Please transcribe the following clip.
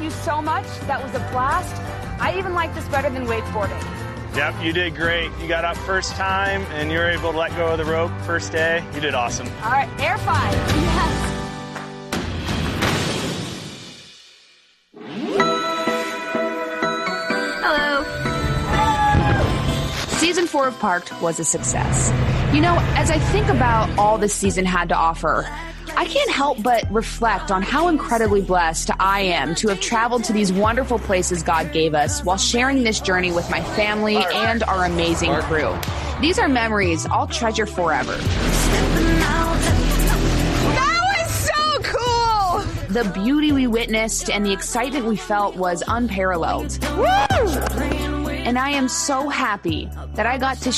you so much. That was a blast. I even like this better than wakeboarding. Yep, you did great. You got up first time, and you were able to let go of the rope first day. You did awesome. All right, air 5. Yes. Hello. Season 4 of Parked was a success. You know, as I think about all this season had to offer, I can't help but reflect on how incredibly blessed I am to have traveled to these wonderful places God gave us while sharing this journey with my family and our amazing crew. These are memories I'll treasure forever. That was so cool! The beauty we witnessed and the excitement we felt was unparalleled. Woo! And I am so happy that I got to